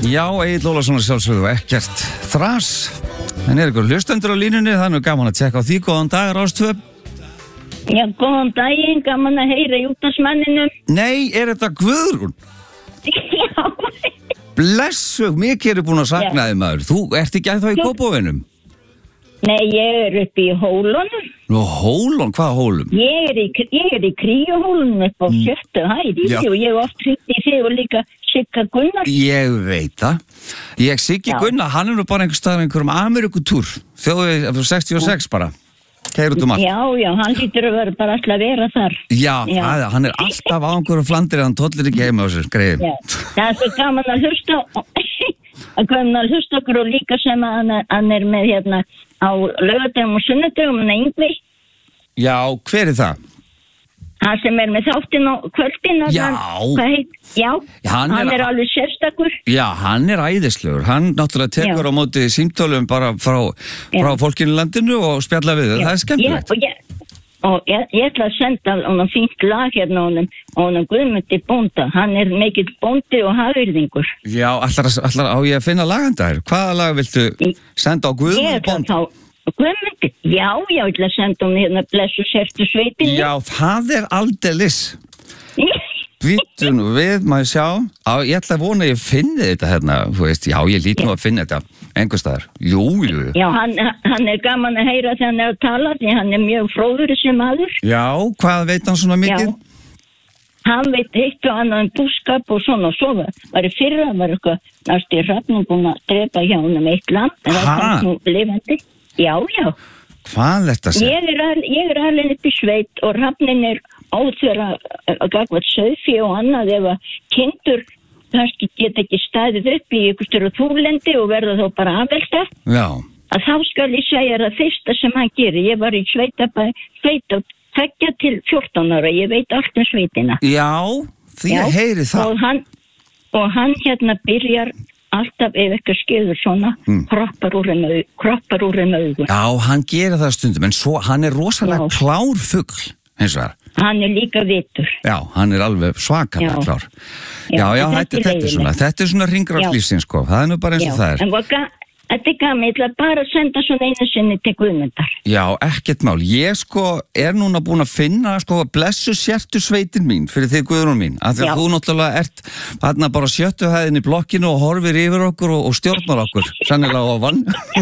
Já, Egill Ólafsson sjálfsögðu ekkert þras. En ykkur hlustendur á línunni, þannig gaman að tjekka á því. Góðan dag, Rás 2. Já, góðan daginn, gaman að heyra í útvarpsmanninum. Nei, þetta Guðrún? Já. Blessu, mikið búin að sakna þig maður. Þú ert ekki ennþá í Kópavoginum? Nei, ég upp í Hólunum. Nú, Hólun, hvað Hólum? Ég í Kríuhólunum upp á 7. hæð. Og ég oft hringdi í þig og líka Sigga Gunnar. Ég veit það. Siggi Gunnar, hann nú bara einhverjum Ameríkutúr. Þjóðið 66 bara. Keyrir út allt. Já, hann lítur að vera bara alltaf að vera þar. Já. Hann alltaf á einhverjum flandir en hann tollir ekki heima á sér, greiðin. Það svo gaman að hlusta okkur og líka sem hann með hérna á laugardögum og sunnudögum en Yngvi. Já, hver það? Hann sem með þáttinn á kvöldin. Hann alveg sérstakur. Já, hann æðislegur. Hann náttúrulega tekur á móti símtölum bara frá fólkinu í landinu og spjalla við þau. Það er skemmtilegt. Og ég ætla að senda honum fínt lag hérna honum Guðmundi bónda. Hann mikill bóndi og hafyrðingur. Já, allar á ég að finna laganda þér. Hvaða lag viltu senda á Guðmundi bónda? Guðmundi, já, ég ætla að senda hún hérna blessu sérstu sveitinni. Já, það er aldeilis. Býttu nú við, maður sjá. Ég ætla að vona að ég finni þetta hérna, þú veist, já, ég lít nú að finna þetta einhvers staðar. Jú. Já, hann gaman að heyra þegar hann að tala, því hann mjög fróður þessi maður. Já, hvað veit hann svona mikið? Já, hann veit eitt og annað búskap og svona, og svo var í fyrra, var eitthvað, næstu í Hrafnum búin að drepa hjá hann eitt land, en það kom nú lifandi. Já. Hvað þetta sé? Ég alveg upp í sveit og Hrafnin áþver að gagvað sauðfé og annað ef að kindur kannski get ekki staðið upp í ykkur þúlendi og verða þá bara afvelta. Já. Að þá skal ég segja það fyrsta sem hann gerir. Ég var í sveit og 2 til 14 ára. Ég veit allt sveitina. Já, því ég heyri það. Og hann hérna byrjar alltaf ef eitthvað skeður svona kroppar úr þeim augun. Já, hann gerir það stundum, en svo hann rosalega klár fugl, eins og það. Hann líka vitur. Já, hann alveg svakalega klár. Já, þetta er svona hringrás-lífsins, sko. Það nú bara eins og það er. En þetta gaman, ég ætla bara að senda svona einu sinni til Guðmundar. Já, ekkert mál. Ég núna búin að finna, blessu sértu sveitin mín fyrir þig Guðrún mín. Af því að þú náttúrulega ert þarna bara 7. hæðin í blokkinu og horfir yfir okkur og stjórnar okkur. Sannilega á vann.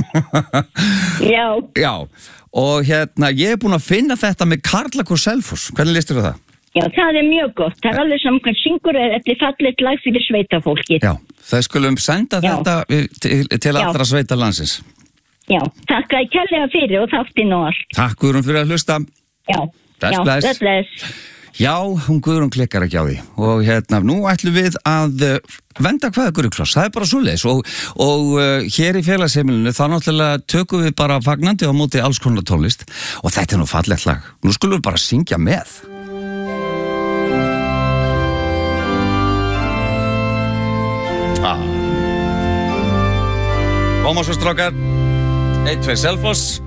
Já. Og hérna, ég búin að finna þetta með Karlakór Selfoss. Hvernig listir þú það? Já, það er mjög gott. Það er alveg saman hvað syngur þetta er fallegt lag fyrir sveitafólki. Já, það skulum senda þetta til allra sveita landsins. Já, takk að ég kærlega fyrir og þáttinn og allt. Takk Guðrún fyrir að hlusta. Já, bless. Já, hún Guðrún klikkar ekki á því. Og hérna, nú ætlum við að venda hvaða Guðrúkloss. Það er bara svoleiðis. Og hér í félagsheimilinu þá náttúrulega tökum við bara fagnandi á móti alls konar tónlist. Og þetta er nú fallegt lag. Nú skulum við bara syngja með. Koma svo strákar. 1, 2 Selfoss.